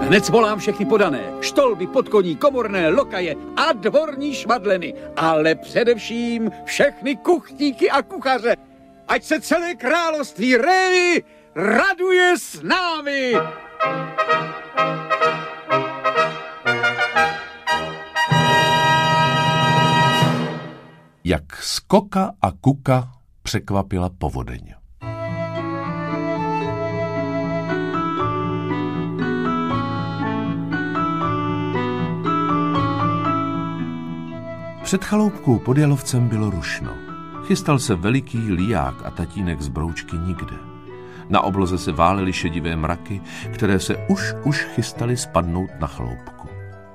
Hned svolám všechny podané, štolby, podkoní, komorné, lokaje a dvorní šmadleny, ale především všechny kuchníky a kuchaře. Ať se celé království Révy raduje s námi! Jak Skoka a Kuka překvapila povodeň. Před chaloupkou pod Jalovcem bylo rušno. Chystal se veliký liják a tatínek z Broučky nikde. Na obloze se válely šedivé mraky, které se už chystaly spadnout na chaloupku.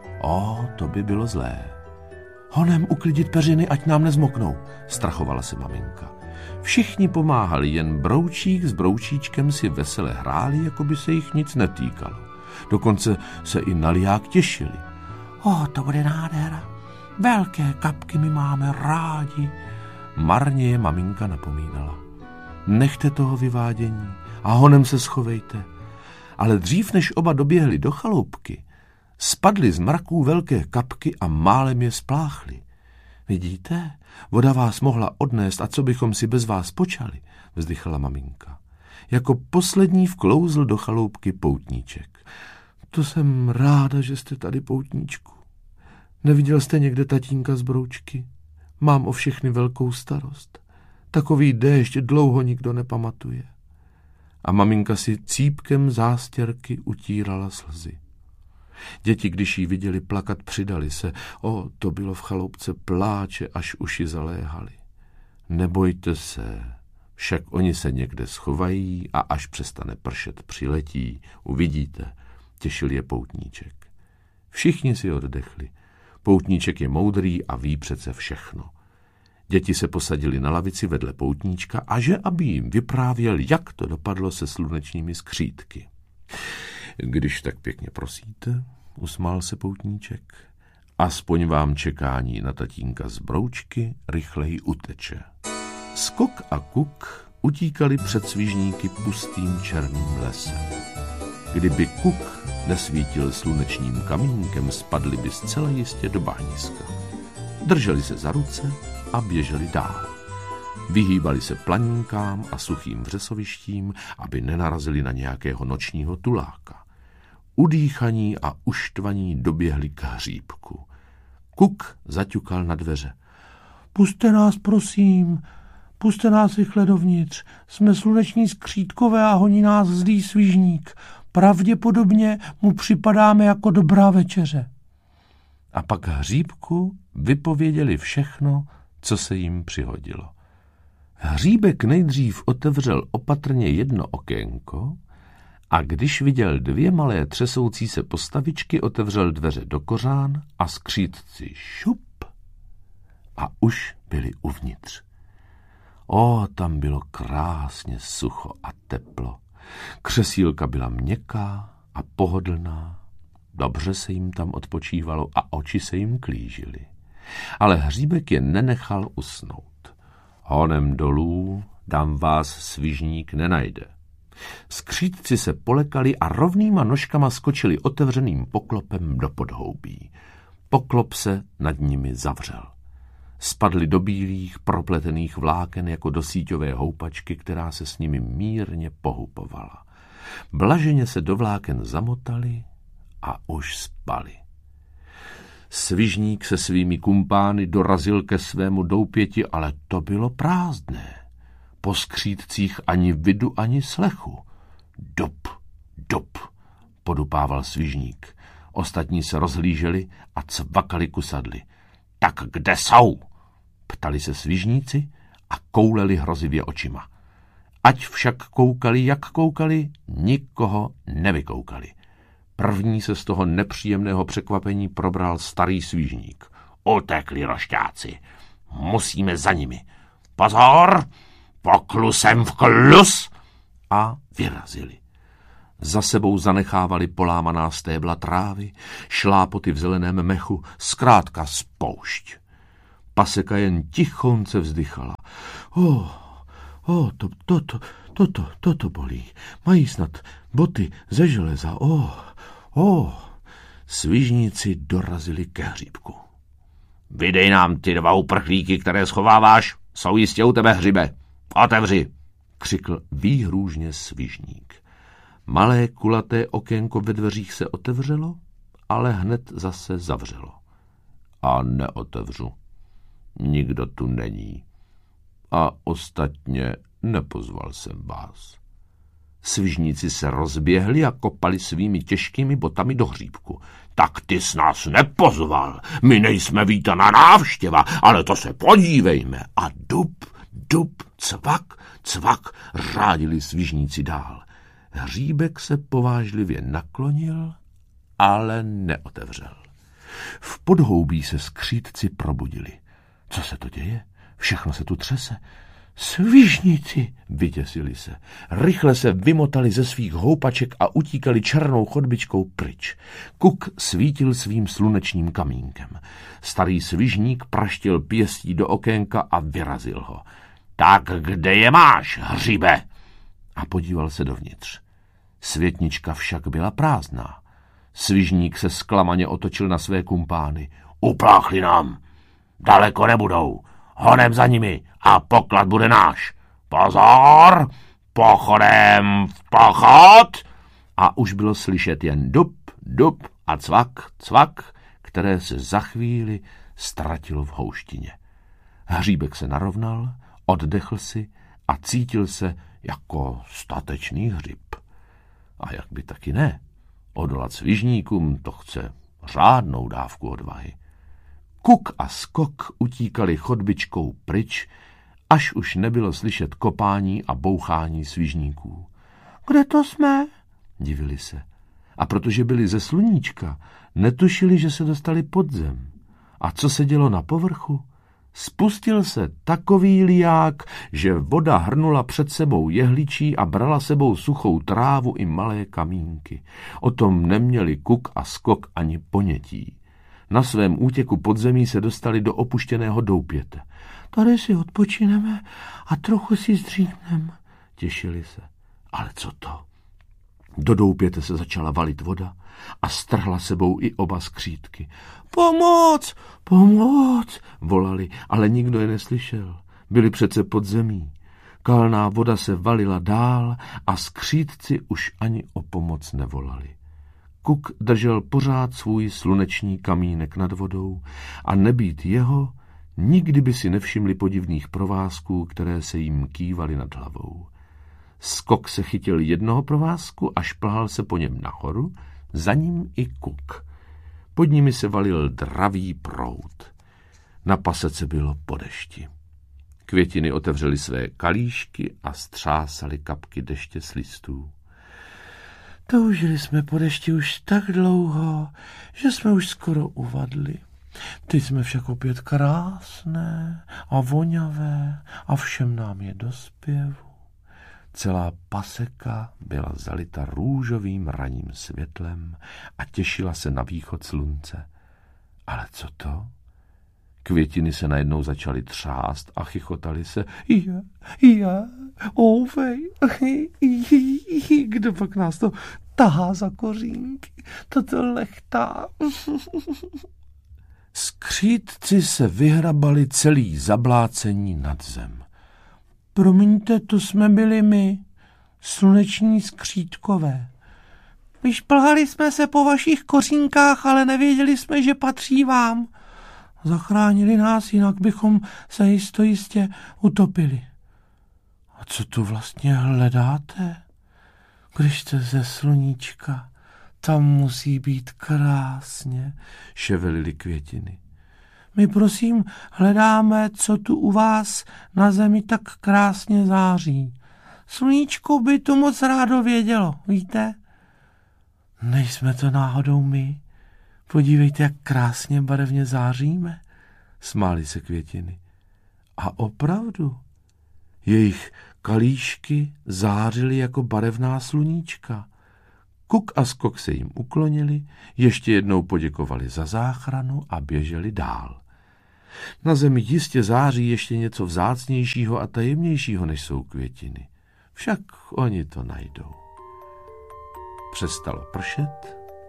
To by bylo zlé. Honem uklidit peřiny, ať nám nezmoknou, strachovala se maminka. Všichni pomáhali, jen Broučík s Broučíčkem si vesele hráli, jako by se jich nic netýkalo. Dokonce se i na liják těšili. To bude nádhera. Velké kapky my máme rádi. Marně je maminka napomínala. Nechte toho vyvádění a honem se schovejte. Ale dřív, než oba doběhli do chaloupky, spadly z mraků velké kapky a málem je spláchly. Vidíte, voda vás mohla odnést a co bychom si bez vás počali, vzdychala maminka. Jako poslední vklouzl do chaloupky Poutníček. To jsem ráda, že jste tady, Poutníčku. Neviděl jste někde tatínka z Broučky? Mám o všechny velkou starost. Takový déšť dlouho nikdo nepamatuje. A maminka si cípkem zástěrky utírala slzy. Děti, když jí viděli plakat, přidali se. To bylo v chaloupce pláče, až uši zaléhaly. Nebojte se, však oni se někde schovají a až přestane pršet, přiletí, uvidíte, těšil je Poutníček. Všichni si oddechli. Poutníček je moudrý a ví přece všechno. Děti se posadili na lavici vedle Poutníčka a že aby jim vyprávěl, jak to dopadlo se slunečními skřítky. Když tak pěkně prosíte, usmál se Poutníček, aspoň vám čekání na tatínka z Broučky rychleji uteče. Skok a Kuk utíkali před svižníky pustým černým lesem. Kdyby Kuk nesvítil slunečním kamínkem, spadli by zcela jistě do bahniska. Drželi se za ruce a běželi dál. Vyhýbali se planinkám a suchým vřesovištím, aby nenarazili na nějakého nočního tuláka. Udýchaní a uštvaní doběhli k hříbku. Kuk zaťukal na dveře. Puste nás, prosím, puste nás rychle dovnitř. Jsme sluneční skřítkové a honí nás zlý svižník. Pravděpodobně mu připadáme jako dobrá večeře. A pak hříbku vypověděli všechno, co se jim přihodilo. Hříbek nejdřív otevřel opatrně jedno okénko a když viděl dvě malé třesoucí se postavičky, otevřel dveře do kořán a skřítci šup a už byli uvnitř. Tam bylo krásně sucho a teplo. Křesílka byla měkká a pohodlná. Dobře se jim tam odpočívalo a oči se jim klížily. Ale hříbek je nenechal usnout. Honem dolů, dám vás svižník nenajde. Skřítci se polekali a rovnýma nožkama skočili otevřeným poklopem do podhoubí. Poklop se nad nimi zavřel. Spadli do bílých, propletených vláken jako do síťové houpačky, která se s nimi mírně pohupovala. Blaženě se do vláken zamotali a už spali. Svižník se svými kumpány dorazil ke svému doupěti, ale to bylo prázdné. Po skřítcích ani vidu, ani slechu. Dup, podupával svižník. Ostatní se rozhlíželi a cvakali kusadly. Tak kde jsou? Ptali se svižníci a kouleli hrozivě očima. Ať však koukali, jak koukali, nikoho nevykoukali. První se z toho nepříjemného překvapení probral starý svížník. Utekli rošťáci. Musíme za nimi. Pozor! Poklusem vklus! A vyrazili. Za sebou zanechávali polámaná stébla trávy, šlápoty v zeleném mechu, zkrátka spoušť. Paseka jen tichonce vzdychala. Toto bolí. Mají snad boty ze železa. Svižníci dorazili ke hříbku. Vydej nám ty 2 uprchlíky, které schováváš, jsou jistě u tebe, hřibe. Otevři, křikl výhrůžně svižník. Malé kulaté okénko ve dveřích se otevřelo, ale hned zase zavřelo. A neotevřu. Nikdo tu není. A ostatně nepozval jsem vás. Svižníci se rozběhli a kopali svými těžkými botami do hříbku. Tak ty jsi nás nepozval. My nejsme vítaná návštěva, ale to se podívejme. A dub, cvak, řádili svižníci dál. Hříbek se povážlivě naklonil, ale neotevřel. V podhoubí se skřítci probudili. Co se to děje? Všechno se tu třese. Svižníci, vyděsili se. Rychle se vymotali ze svých houpaček a utíkali černou chodbičkou pryč. Kuk svítil svým slunečním kamínkem. Starý svižník praštil pěstí do okénka a vyrazil ho. Tak kde je máš, hřibe? A podíval se dovnitř. Světnička však byla prázdná. Svižník se zklamaně otočil na své kumpány. Upláchli nám. Daleko nebudou. Honem za nimi a poklad bude náš. Pozor! Pochodem v pochod! A už bylo slyšet jen dub a cvak, které se za chvíli ztratilo v houštině. Hříbek se narovnal, oddechl si a cítil se jako statečný hřib. A jak by taky ne? Odolat svižníkům to chce řádnou dávku odvahy. Kuk a Skok utíkali chodbičkou pryč, až už nebylo slyšet kopání a bouchání svižníků. Kde to jsme? Divili se. A protože byli ze sluníčka, netušili, že se dostali pod zem. A co se dělo na povrchu? Spustil se takový liják, že voda hrnula před sebou jehličí a brala sebou suchou trávu i malé kamínky. O tom neměli Kuk a Skok ani ponětí. Na svém útěku pod zemí se dostali do opuštěného doupěte. Tady si odpočineme a trochu si zdřímneme, těšili se. Ale co to? Do doupěte se začala valit voda a strhla sebou i oba skřítky. Pomoc! Pomoc! Volali, ale nikdo je neslyšel. Byli přece pod zemí. Kalná voda se valila dál a skřítci už ani o pomoc nevolali. Kuk držel pořád svůj sluneční kamínek nad vodou a nebýt jeho, nikdy by si nevšimli podivných provázků, které se jim kývaly nad hlavou. Skok se chytil jednoho provázku a šplhal se po něm nahoru, za ním i Kuk. Pod nimi se valil dravý proud. Na pasece bylo po dešti. Květiny otevřely své kalíšky a střásaly kapky deště z listů. Toužili jsme po dešti už tak dlouho, že jsme už skoro uvadli. Teď jsme však opět krásné a voňavé a všem nám je do zpěvu. Celá paseka byla zalita růžovým ranním světlem a těšila se na východ slunce. Ale co to? Květiny se najednou začaly třást a chichotali se. Ouvej, kdo pak nás to tahá za kořínky, toto lechtá. Skřítci se vyhrabali celý zablácení nad zem. Promiňte, to jsme byli my, sluneční skřítkové. Vyšplhali jsme se po vašich kořínkách, ale nevěděli jsme, že patří vám. Zachránili nás, jinak bychom se jistě utopili. A co tu vlastně hledáte? Když jste ze sluníčka, tam musí být krásně, ševelily květiny. My prosím hledáme, co tu u vás na zemi tak krásně září. Sluníčko by to moc rádo vědělo, víte? Nejsme to náhodou my? Podívejte, jak krásně barevně záříme, smály se květiny. A opravdu, jejich kalíšky zářily jako barevná sluníčka. Kuk a Skok se jim uklonili, ještě jednou poděkovali za záchranu a běželi dál. Na zemi jistě září ještě něco vzácnějšího a tajemnějšího, než jsou květiny. Však oni to najdou. Přestalo pršet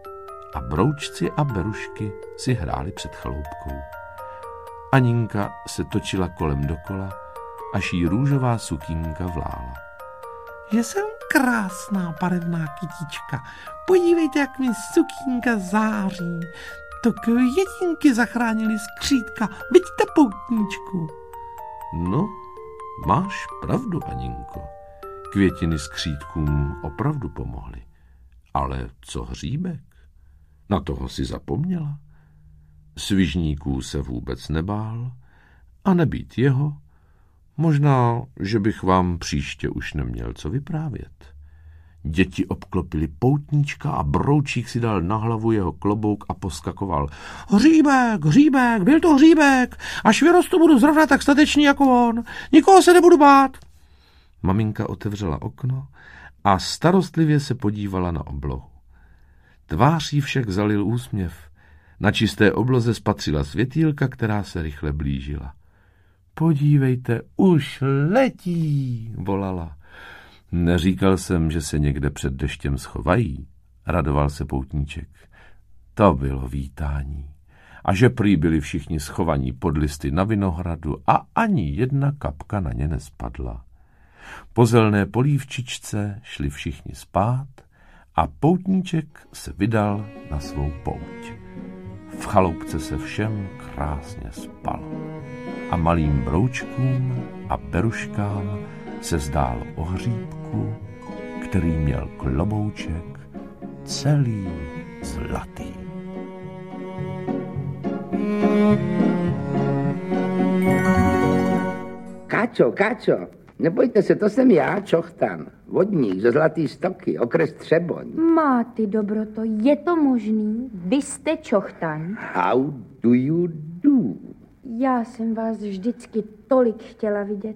a Broučci a Berušky si hráli před chaloupkou. Aninka se točila kolem dokola, až jí růžová sukínka vlála. Že jsem krásná barevná kytička. Podívejte, jak mi sukínka září. To květinky zachránili skřítka. Vidíte, poutníčku? No, máš pravdu, Aninko. Květiny skřítkům opravdu pomohly. Ale co hříbek? Na toho si zapomněla. Svižníků se vůbec nebál a nebýt jeho, možná, že bych vám příště už neměl co vyprávět. Děti obklopili poutníčka a Broučík si dal na hlavu jeho klobouk a poskakoval. Hříbek, hříbek, byl to hříbek. Až vyrostu, budu zrovna tak statečný jako on. Nikoho se nebudu bát. Maminka otevřela okno a starostlivě se podívala na oblohu. Tvář jí však zalil úsměv. Na čisté obloze spatřila světýlka, která se rychle blížila. Podívejte, už letí, volala. Neříkal jsem, že se někde před deštěm schovají, radoval se poutníček. To bylo vítání. A že prý byli všichni schovaní pod listy na vinohradu a ani jedna kapka na ně nespadla. Po zelené polívčičce šli všichni spát a poutníček se vydal na svou pouť. V chaloupce se všem krásně spalo a malým Broučkům a Beruškám se zdálo o hříbku, který měl klobouček celý zlatý. Káčo, nebojte se, to jsem já, Čochtan, vodník ze Zlatý Stoky, okres Třeboň. Má ty dobroto, je to možný? Vy jste Čochtan? How do you do? Já jsem vás vždycky tolik chtěla vidět.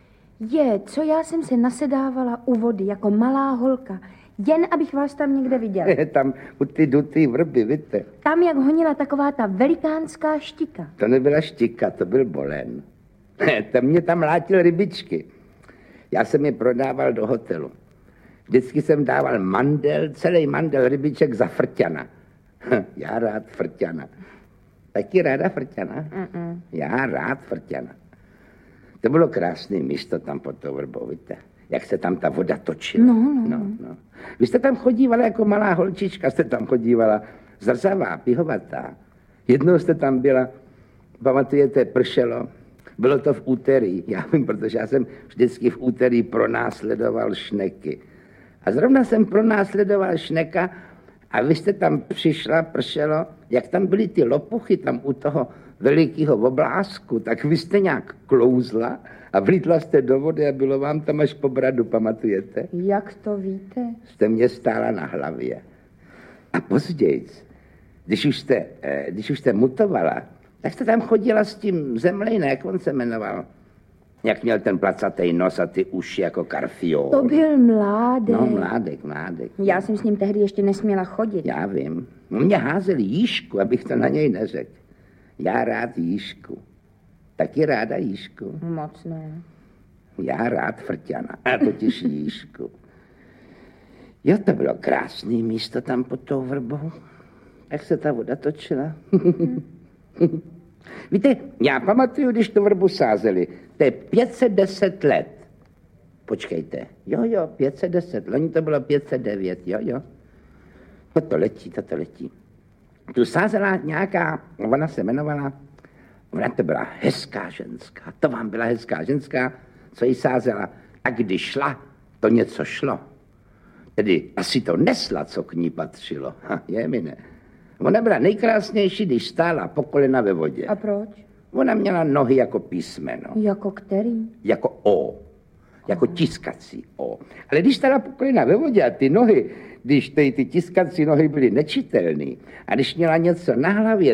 Co já jsem se nasedávala u vody jako malá holka, jen abych vás tam někde viděla. Tam u ty dutý vrby, víte. Tam, jak honila taková ta velikánská štika. To nebyla štika, to byl bolen. Ten mě tam látil rybičky. Já jsem je prodával do hotelu. Vždycky jsem dával celý mandel rybiček za frťana. Já rád frťana. Taky ráda frťana? Já rád frťana. To bylo krásné místo tam pod tou vrbou, víte? Jak se tam ta voda točila. No. Vy jste tam chodívala jako malá holčička, jste tam chodívala zrzavá, pihovatá. Jednou jste tam byla, pamatujete, pršelo. Bylo to v úterý, já vím, protože já jsem vždycky v úterý pronásledoval šneky. A zrovna jsem pronásledoval šneka a vy jste tam přišla, pršelo, jak tam byly ty lopuchy tam u toho velikého oblásku, tak vy jste nějak klouzla a vlítla jste do vody a bylo vám tam až po bradu, pamatujete? Jak to víte? Jste mě stála na hlavě. A později, když už jste mutovala, tak jste tam chodila s tím Zemlejne, jak on se jmenoval? Jak měl ten placatý nos a ty uši jako Karfiol. To byl Mládek. No, Mládek. Já jsem s ním tehdy ještě nesměla chodit. Já vím. No, mě házeli Jíšku, abych to na něj neřekl. Já rád Jíšku. Taky ráda Jíšku. Moc ne. Já rád frťana, a totiž Jíšku. Jo, to bylo krásný místo tam pod tou vrbou. Jak se ta voda točila. Víte, já pamatuju, když tu vrbu sázeli. To je 510 let. Počkejte. Jo, 510. Loni to bylo 509. Jo. To letí. Tu sázela nějaká, ona se jmenovala, ona to byla hezká ženská. To vám byla hezká ženská, co jí sázela. A když šla, to něco šlo. Tedy asi to nesla, co k ní patřilo. Je mi ne. Ona byla nejkrásnější, když stála po kolena ve vodě. A proč? Ona měla nohy jako písmeno. Jako který? Jako O. Jako tiskací O. Ale když stála po kolena ve vodě a ty nohy, když ty tiskací nohy byly nečitelný a když měla něco na hlavě,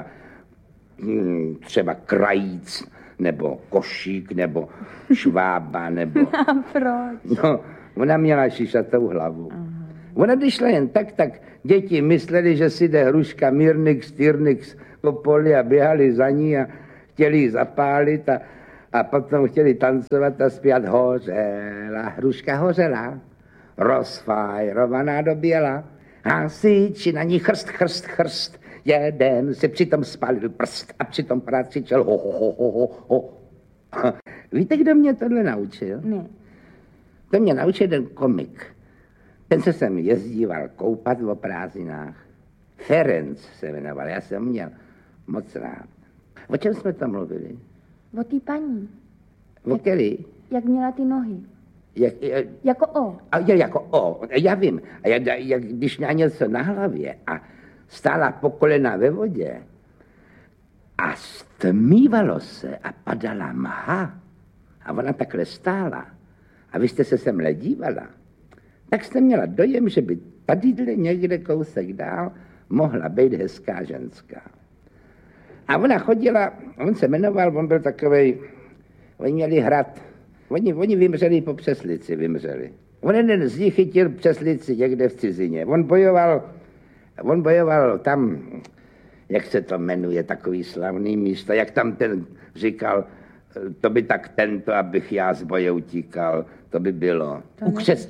třeba krajíc, nebo košík, nebo švába, nebo... A proč? No, ona měla šišatou hlavu. Aha. Ona když šla jen tak děti mysleli, že si jde hruška Myrnix po poli a běhali za ní a chtěli ji zapálit a potom chtěli tancovat a zpívat hořela, hruška hořela, rozfajrovaná do běla Hasiči na ní chrst, chrst, chrst. Jeden si přitom spálil prst a přitom pořád křičel ho, ho, ho, ho, ho. Víte, kdo mě tohle naučil? Ne. To mě naučil ten komik. Ten se sem jezdíval koupat o prázdninách. Ferenc se jmenoval, já jsem měl moc rád. O čem jsme tam mluvili? O té paní. O který? Jak měla ty nohy. Jako O. Jako O, já vím. A když měla něco na hlavě a stála po kolena ve vodě a stmívalo se a padala mha a ona takhle stála a vy jste se semhle dívala, tak jste měla dojem, že by tadyhle někde kousek dál mohla být hezká ženská. A ona chodila, on se jmenoval, on byl takovej, oni měli hrad, oni vymřeli po Přeslici, vymřeli. On jeden z nich chytil Přeslici někde v cizině. On bojoval tam, jak se to jmenuje, takový slavný místo, jak tam ten říkal, to by tak tento, abych já z boje utíkal, to by bylo u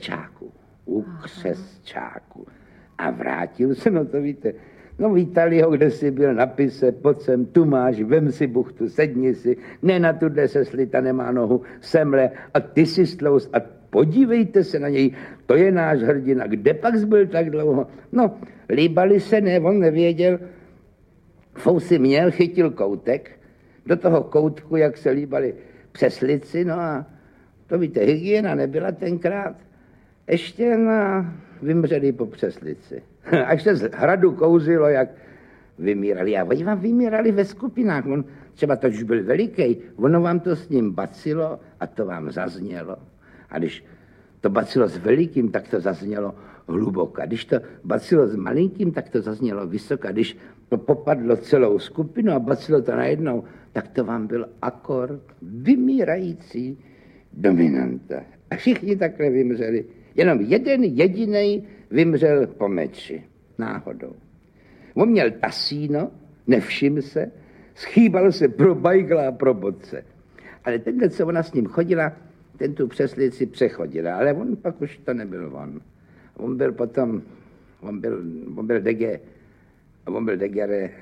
Křesťáku. A vrátil se, no to víte, no vítali ho, kde si byl na pise, pojď sem, tu máš, vem si buchtu, sedni si, ne na tuhle sesli, ta nemá nohu, semle a ty si stloust a podívejte se na něj, to je náš hrdina, kde pak zbyl tak dlouho? No, líbali se, ne, on nevěděl, Fousy měl, chytil koutek, do toho koutku, jak se líbali Přeslici, no a to víte, hygiena nebyla tenkrát, ještě vymřeli po Přeslici. Až se z hradu kouzilo, jak vymírali. A oni vám vymírali ve skupinách. On, třeba to už byl veliký, ono vám to s ním bacilo a to vám zaznělo. A když to bacilo s velikým, tak to zaznělo hluboko. A když to bacilo s malinkým, tak to zaznělo vysoko. A když to popadlo celou skupinu a bacilo to najednou, tak to vám byl akord vymírající dominanta. A všichni takhle vymřeli. Jenom jeden jedinej vymřel po meči. Náhodou. On měl tasíno, nevšim se, schýbal se pro bajgla a pro bodce. Ale tenhle, co ona s ním chodila, ten tu Přeslici přechodila. Ale on pak už to nebyl on. On byl potom, on byl degenere,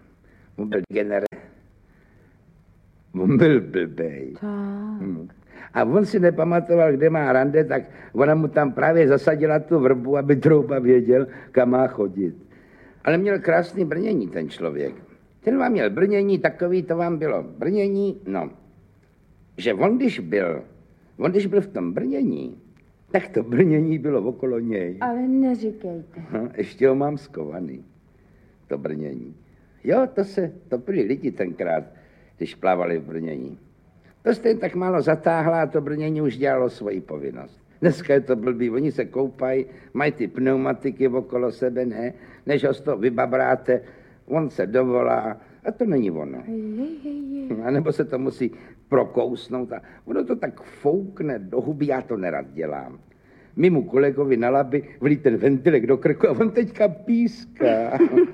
on byl blbej. A on si nepamatoval, kde má rande, tak ona mu tam právě zasadila tu vrbu, aby trouba věděl, kam má chodit. Ale měl krásný brnění ten člověk. Ten vám měl brnění, takový to vám bylo brnění, no. Že on když byl v tom brnění, tak to brnění bylo okolo něj. Ale neříkejte. No, ještě ho mám skovaný, to brnění. Jo, to byli lidi tenkrát, když plávali v brnění. To jste tak málo zatáhla a to brnění už dělalo svoji povinnost. Dneska je to blbý, oni se koupají, mají ty pneumatiky okolo sebe, ne? Než ho z toho vybabráte, on se dovolá a to není ono. A nebo se to musí prokousnout a ono to tak foukne do huby, já to nerad dělám. Mému kolegovi na laby vlí ten ventilek do krku a on teďka píská.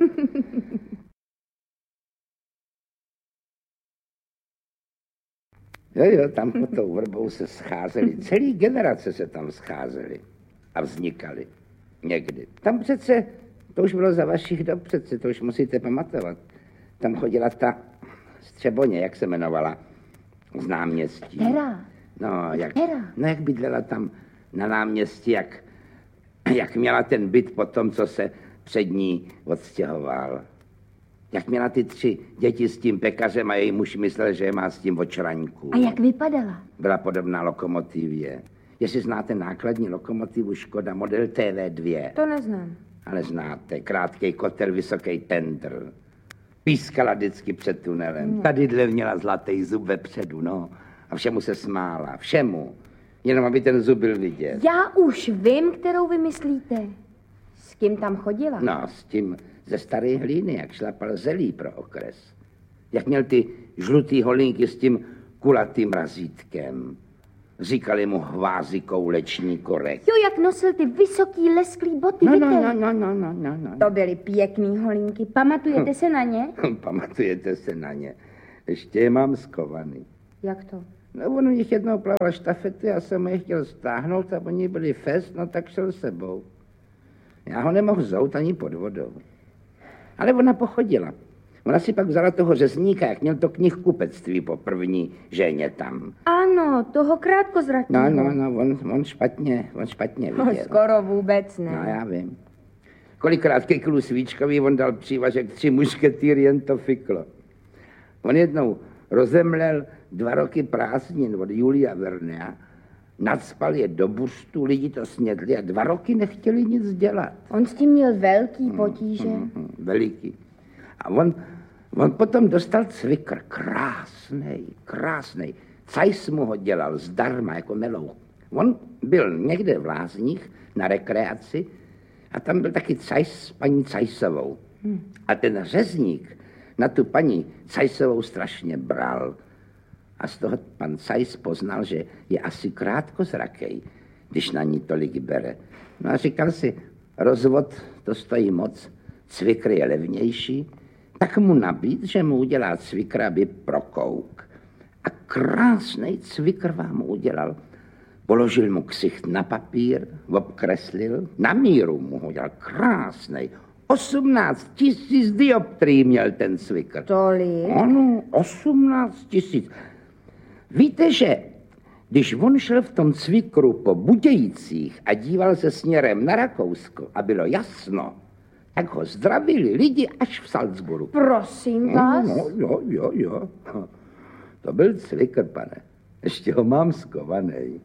Jo, tam pod tou vrbou se scházeli, celý generace se tam scházely a vznikaly někdy. Tam přece, to už bylo za vašich dob přece, to už musíte pamatovat. Tam chodila ta Střeboně, jak se jmenovala, z náměstí. Hera. No, jak bydlela tam na náměstí, jak měla ten byt po tom, co se před ní odstěhoval. Jak měla ty 3 děti s tím pekařem a její muž myslel, že je má s tím očraňku. A jak vypadala? Byla podobná lokomotivě. Jestli znáte nákladní lokomotivu Škoda model TV2. To neznám. Ale znáte, krátkej kotel, vysoký tendr. Pískala vždycky před tunelem. Tadyhle měla zlatý zub vepředu, no. A všemu se smála, všemu. Jenom aby ten zub byl vidět. Já už vím, kterou vymyslíte. S kým tam chodila? No, s tím ze staré hlíny, jak šlapal zelí pro okres. Jak měl ty žlutý holinky s tím kulatým razítkem. Říkali mu hvázy koulečný korek. Jo, jak nosil ty vysoký lesklý boty, víte? No. To byly pěkný holinky. Pamatujete se na ně? Pamatujete se na ně. Ještě je mám skovaný. Jak to? No, on u nich jednou plaval štafety, já jsem je chtěl stáhnout a oni byli fest, no tak šel sebou. Já ho nemohu zout ani pod vodou. Ale ona pochodila. Ona si pak vzala toho řezníka, jak měl to knihkupectví po první ženě tam. Ano, toho krátkozrakého. No, on špatně viděl. No, skoro vůbec ne. No, já vím. Kolikrát ke Klu Svíčkovi on dal přívažek 3 mušketýry, jen to fiklo. On jednou rozemlel 2 roky prázdnin od Julia Vernea, nadspal je do buřtu, lidi to snědli a 2 roky nechtěli nic dělat. On s tím měl velký potíže. Veliký. A on potom dostal cvikr, krásnej. Cajs mu ho dělal zdarma, jako melou. On byl někde v Lázních na rekreaci a tam byl taky Cajs s paní Cajsovou. A ten řezník na tu paní Cajsovou strašně bral. A z toho pan Cajs poznal, že je asi krátkozrakej, když na ní tolik bere. No a říkal si, rozvod to stojí moc, cvikr je levnější, tak mu nabít, že mu udělá cvikr, aby prokouk. A krásnej cvikr vám udělal. Položil mu ksicht na papír, obkreslil, na míru mu ho udělal krásnej. 18 000 dioptrií měl ten cvikr. Tolik? Ano, 18 000. Víte, že když on šel v tom cvikru po Budějcích a díval se směrem na Rakousko a bylo jasno, tak ho zdravili lidi až v Salzburgu. Prosím vás? No, jo. To byl cvikr, pane. Ještě ho mám skovanej.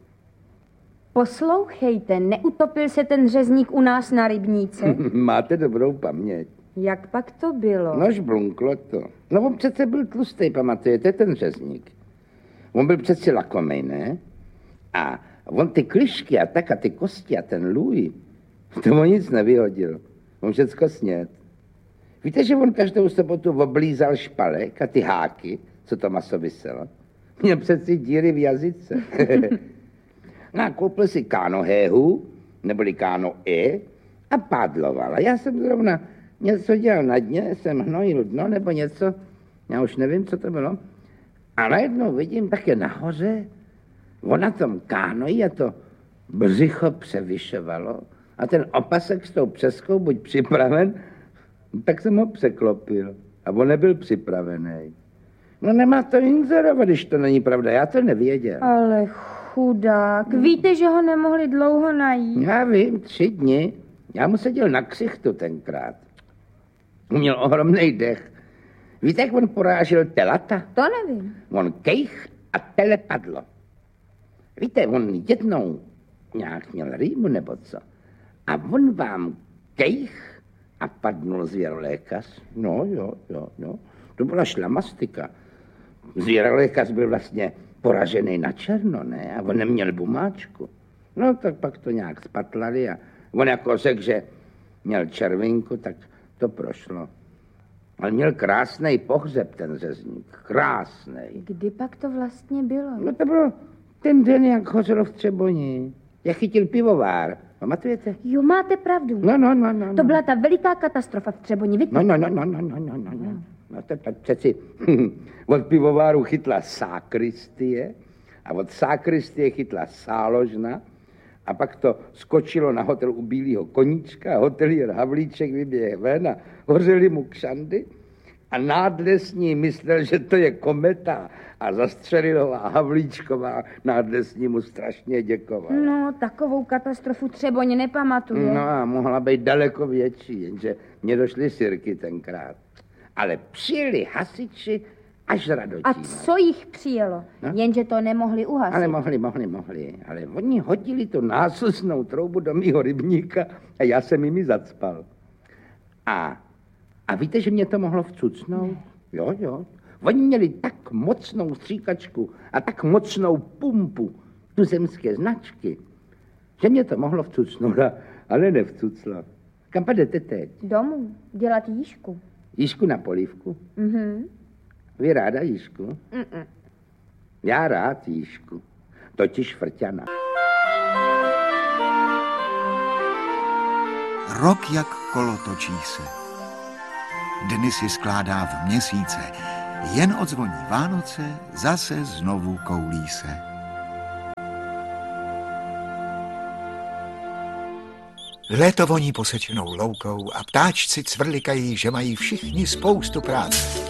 Poslouchejte, neutopil se ten řezník u nás na rybníce? Máte dobrou paměť. Jak pak to bylo? Nož blunklo to. No on přece byl tlustý, pamatujete, ten řezník. On byl přeci lakomej, ne? A on ty klišky a tak a ty kosti a ten lůj, to on nic nevyhodil. On všecko sněd. Víte, že on každou sobotu oblízal špalek a ty háky, co to maso vyselo? Měl přeci díry v jazyce. No a koupil si kánohéhu, neboli káno a pádloval. A já jsem zrovna něco dělal na dně, jsem hnojil dno nebo něco, já už nevím, co to bylo. A najednou vidím také nahoře, on na tom kánoji a to břicho převyšovalo a ten opasek s tou přeskou buď připraven, tak jsem ho překlopil a on nebyl připravený. No nemá to inzerovat, když to není pravda, já to nevěděl. Ale chudák, víte, že ho nemohli dlouho najít? Já vím, 3 dny. Já mu seděl na ksichtu tenkrát. Měl ohromný dech. Víte, jak on porážil telata? To nevím. On kejch a tele padlo. Víte, on jednou nějak měl rýmu nebo co. A on vám kejch a padnul zvěrolékař. No, jo. To byla šlamastika. Zvěrolékař byl vlastně poražený na černo, ne? A on neměl bumáčku. No, tak pak to nějak spatlali a on jako řekl, že měl červinku, tak to prošlo. Ale měl krásnej pohřeb ten řezník. Krásnej. Kdy pak to vlastně bylo? No to bylo ten den, jak hořelo v Třeboni. Jak chytil pivovár. Pamatujete? Jo, máte pravdu. No. To byla ta veliká katastrofa v Třeboni, víte? No to tak přeci od pivováru chytla sákristie a od sákristie chytla sáložna a pak to skočilo na hotel u Bílýho koníčka a hotelier Havlíček vyběh ven a hořeli mu kšandy a nádlesní myslel, že to je kometa a Zastřelilová Havlíčková nádlesní mu strašně děkovala. No, takovou katastrofu Třeboň nepamatuje. No a mohla být daleko větší, jenže mě došly sirky tenkrát. Ale přijeli hasiči až z Radotína. A co jich přijelo? No? Jenže to nemohli uhasit. Ale mohli. Ale oni hodili tu násusnou troubu do mýho rybníka a já jsem jimi zacpal. A víte, že mě to mohlo vcucnout? Jo. Oni měli tak mocnou stříkačku a tak mocnou pumpu tuzemské značky, že mě to mohlo vcucnout, ale nevcuclo. Kam půjdete teď? Domů, dělat jížku. Jížku na polívku? Mhm. Vy ráda jížku? Já rád jížku, totiž frťana. Rok jak kolo točí se. Dny si skládá v měsíce. Jen odzvoní Vánoce, zase znovu koulí se. Léto voní posečenou loukou a ptáčci cvrlikají, že mají všichni spoustu práce.